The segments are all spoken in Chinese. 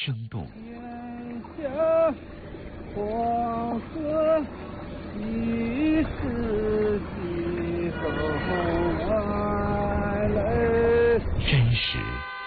生动。 天下黄河一世气候万来。 真实。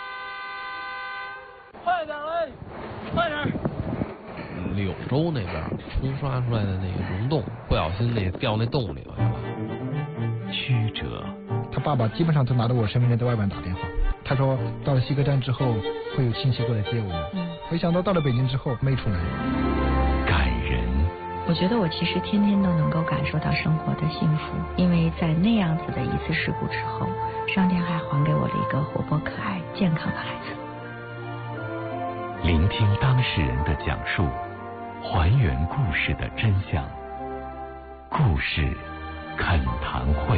快点嘞，快点！ 柳州那边冲刷出来的那个溶洞，不小心掉那洞里头去了。 曲折。 他爸爸基本上都拿着我身份证在外边打电话，他说到了西客站之后会有亲戚过来接我们，没想到到了北京之后没出来。 感人。 我觉得我其实天天都能够感受到生活的幸福，因为在那样子的一次事故之后，上天还还给我了一个活泼可爱健康的孩子。 聆听当事人的讲述，还原故事的真相。故事恳谈会。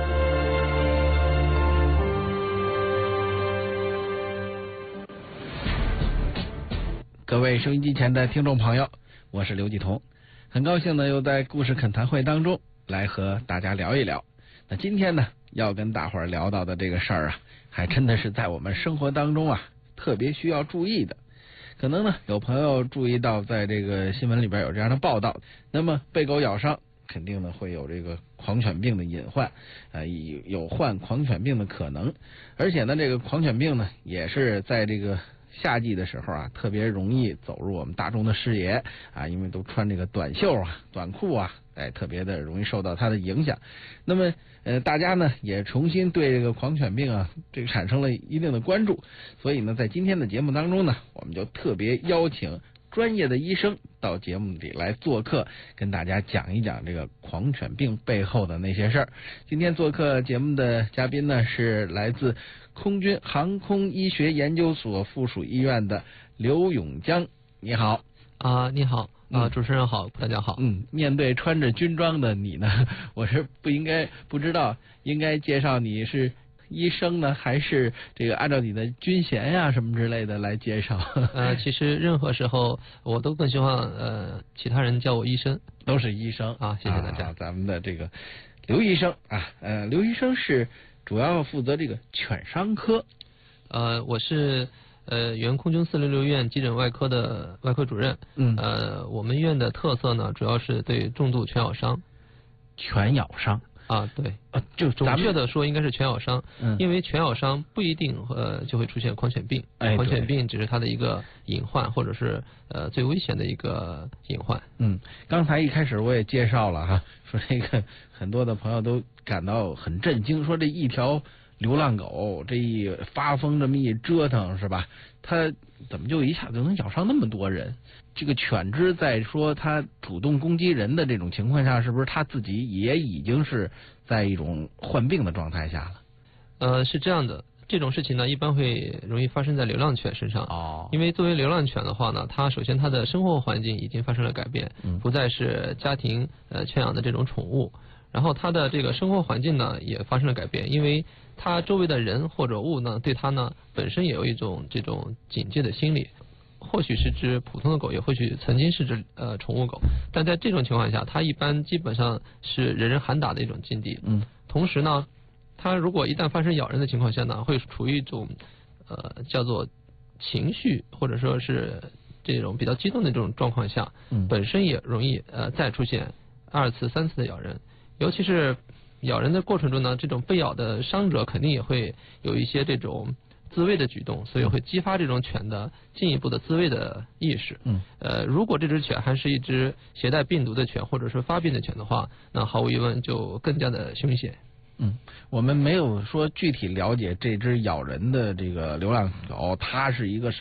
各位收音机前的听众朋友，我是刘继彤，很高兴呢又在故事恳谈会当中来和大家聊一聊。那今天呢要跟大伙儿聊到的这个事儿啊，还真的是在我们生活当中啊特别需要注意的。可能呢有朋友注意到在这个新闻里边有这样的报道，那么被狗咬伤肯定呢会有这个狂犬病的隐患，有患狂犬病的可能，而且呢这个狂犬病呢也是在这个夏季的时候啊，特别容易走入我们大众的视野啊，因为都穿这个短袖啊、短裤啊，特别的容易受到它的影响。那么大家呢也重新对这个狂犬病啊这个产生了一定的关注，所以呢在今天的节目当中呢，我们就特别邀请专业的医生到节目里来做客，跟大家讲一讲这个狂犬病背后的那些事儿。今天做客节目的嘉宾呢是来自空军航空医学研究所附属医院的刘永江。你好。 你好。主持人好，大家好。 面对穿着军装的你呢，我是不知道应该介绍你是医生呢，还是这个按照你的军衔呀什么之类的来介绍？ 其实任何时候我都更希望其他人叫我医生，都是医生啊。谢谢大家。 咱们的这个刘医生啊，刘医生是主要负责这个犬伤科。 我是原空军466医院急诊外科的外科主任。我们医院的特色呢，主要是对重度犬咬伤。 犬咬伤啊，对， 就准确的说应该是犬咬伤，因为犬咬伤不一定就会出现狂犬病，狂犬病只是它的一个隐患，或者是最危险的一个隐患。 刚才一开始我也介绍了哈，说这个很多的朋友都感到很震惊，说这一条流浪狗这一发疯这么一折腾是吧，它怎么就一下就能咬伤那么多人？这个犬只在说它主动攻击人的这种情况下，是不是它自己也已经是在一种患病的状态下了？是这样的，这种事情呢一般会容易发生在流浪犬身上。因为作为流浪犬的话呢，它首先它的生活环境已经发生了改变，不再是家庭圈养的这种宠物，然后它的这个生活环境呢也发生了改变，因为它周围的人或者物呢对它呢本身也有一种这种警戒的心理。或许是只普通的狗，也或许曾经是只宠物狗，但在这种情况下，它一般基本上是人人喊打的一种境地。同时呢，它如果一旦发生咬人的情况下呢，会处于一种叫做情绪或者说是这种比较激动的这种状况下，本身也容易再出现2次、3次的咬人，尤其是咬人的过程中呢，这种被咬的伤者肯定也会有一些这种自卫的举动，所以会激发这种犬的进一步的自卫的意识。如果这只犬还是一只携带病毒的犬或者是发病的犬的话，那毫无疑问就更加的凶险。 我们没有说具体了解这只咬人的这个流浪狗，它是一个